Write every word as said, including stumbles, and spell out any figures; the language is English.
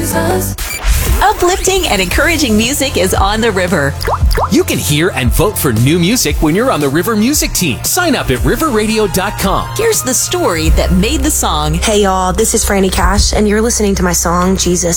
Jesus. Uplifting and encouraging music is on the river. You can hear and vote for new music when you're on the River Music team. Sign up at river radio dot com. Here's the story that made the song. Hey y'all, this is Franny Cash, and you're listening to my song, Jesus.